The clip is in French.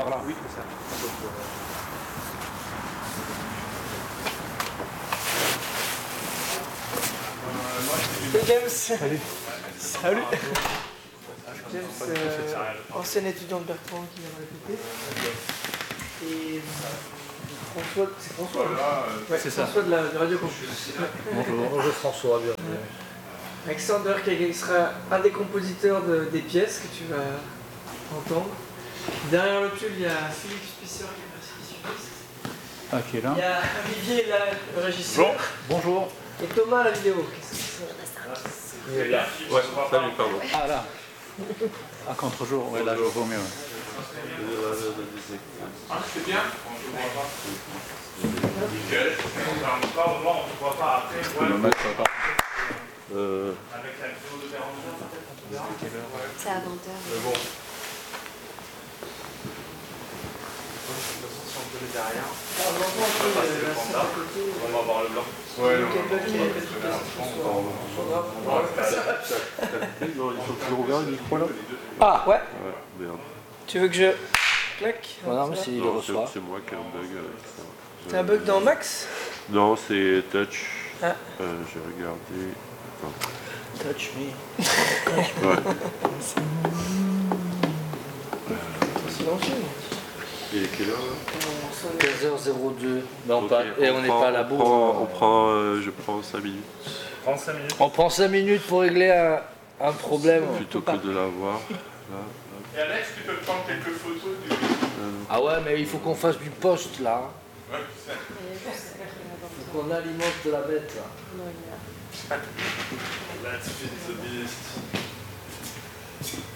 par là. Oui, c'est ça. Salut James. Salut. Salut. James, ancien étudiant de Bertrand qui vient de répéter. Et François, c'est François ouais, c'est François ça. De Radio Campus. Bonjour François, bien. Alexander qui sera un des compositeurs des pièces que tu vas entendre. Derrière le tube, il y a Philippe Spisser qui est percussionniste. Ah, qui est là. Il y a Olivier là, le régisseur. Bonjour. Et Thomas à la vidéo. Qu'est-ce que c'est? Il est là. Ouais, salut, pardon. Ah là. À contre-jour, ouais, là je vois mieux. Ah, c'est bien. Nickel. On ne voit pas après. Ouais. Le match, pas. Avec la vidéo de Bérangère, peut-être. C'est à 20h. Mais bon. Si on peut les derrière. On va voir le blanc. Ouais, Non, il faut que je regarde le micro là. ah ouais. Merde. Tu veux que je claque? Non, mais il le reçoit. C'est moi qui ai un bug avec ça. T'as un bug dans Max? Non, c'est Touch. Ah. J'ai regardé. Attends. Touch me. Ouais. Silencieux. Il est quelle heure là 15h02. Non, Ok, pas. Et on n'est pas à la bourre. Je prends 5 minutes. Prends 5 minutes. On prend 5 minutes pour régler un problème. Plutôt que de la voir. Là, Et Alex, tu peux prendre quelques photos du. Ah ouais, mais il faut qu'on fasse du post là. Ouais, c'est ça. Il faut qu'on alimente de la bête là. Let's feed the beast.